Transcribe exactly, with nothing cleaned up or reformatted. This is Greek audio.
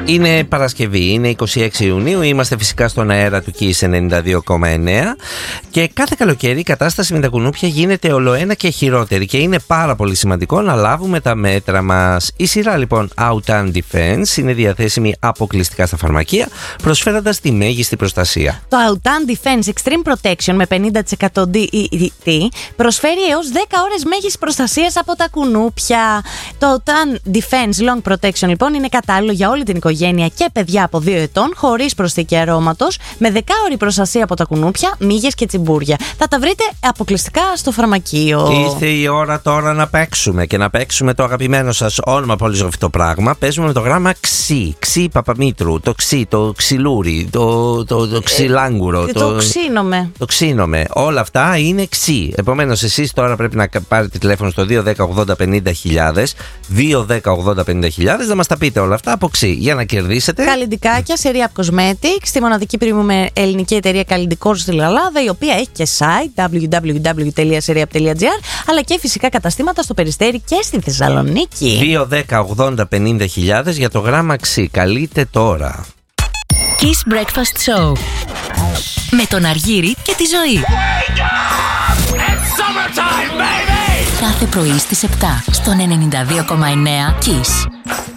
Είναι Παρασκευή, είναι είκοσι έξι Ιουνίου, είμαστε φυσικά στον αέρα του Kiss ενενήντα δύο κόμμα εννέα και κάθε καλοκαίρι η κατάσταση με τα κουνούπια γίνεται ολοένα και χειρότερη και είναι πάρα πολύ σημαντικό να λάβουμε τα μέτρα μας. Η σειρά λοιπόν Autan Defense είναι διαθέσιμη αποκλειστικά στα φαρμακεία, προσφέροντας τη μέγιστη προστασία. Το Autan Defense Extreme Protection με πενήντα τοις εκατό ντι ι τι προσφέρει έως δέκα ώρες μέγιστης προστασίας από τα κουνούπια. Το Autan Defense Long Protection λοιπόν είναι κατάλληλο για όλη την οικογένεια και παιδιά από δύο ετών, χωρίς προσθήκη αρώματος, με δεκάωρη προστασία από τα κουνούπια, μύγες και τσιμπούρια. Θα τα βρείτε αποκλειστικά στο φαρμακείο. Ήρθε η ώρα τώρα να παίξουμε και να παίξουμε το αγαπημένο σας όνομα πολυζωφητό πράγμα. Παίζουμε με το γράμμα ξι, ξι Παπαμήτρου, το ξι, το ξυλούρι, το, το, το ξυλάγκουρο. Ε, το, το ξύνομε. Το ξύνομε. Όλα αυτά είναι ξι. Επομένως, εσείς τώρα πρέπει να πάρετε τηλέφωνο στο δύο δέκα ογδόντα πενήντα χιλιάδες, δύο δέκα ογδόντα πενήντα χιλιάδες, να μας τα πείτε όλα αυτά από ξι για να κερδίσετε. Καλλυντικάκια, Seriap Cosmetics, τη μοναδική premium ελληνική εταιρεία καλλυντικών στην Ελλάδα, η οποία έχει και site double-u double-u double-u τελεία seriap τελεία gr, αλλά και φυσικά καταστήματα στο Περιστέρι και στη Θεσσαλονίκη. δύο δέκα ογδόντα πενήντα χιλιάδες για το γράμμα ξι. Καλείτε τώρα. Kiss Breakfast Show με τον Αργύρη και τη Ζωή. Κάθε πρωί στις επτά στον ενενήντα δύο κόμμα εννέα Kiss.